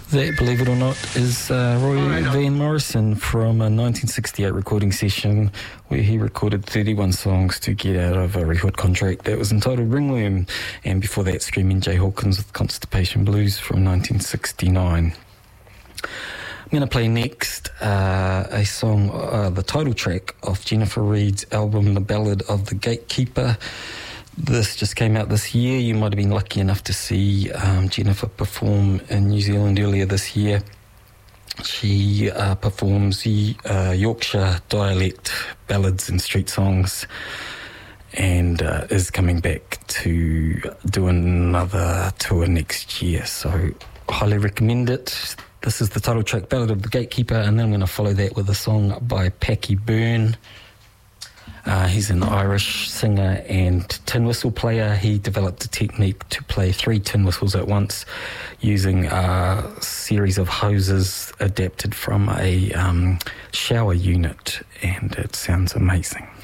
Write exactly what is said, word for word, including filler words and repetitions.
That, believe it or not, is uh, Roy oh, Van Morrison from a nineteen sixty-eight recording session where he recorded thirty-one songs to get out of a record contract that was entitled Ringworm, and before that, Screaming Jay Hawkins with Constipation Blues from nineteen sixty-nine. I'm going to play next uh, a song, uh, the title track of Jennifer Reed's album, The Ballad of the Gatekeeper. This just came out this year. You might have been lucky enough to see um, Jennifer perform in New Zealand earlier this year. She uh, performs uh, Yorkshire dialect ballads and street songs, and uh, is coming back to do another tour next year. So highly recommend it. This is the title track, Ballad of the Gatekeeper, and then I'm going to follow that with a song by Packy Byrne. Uh, he's an Irish singer and tin whistle player. He developed a technique to play three tin whistles at once using a series of hoses adapted from a um, shower unit, and it sounds amazing.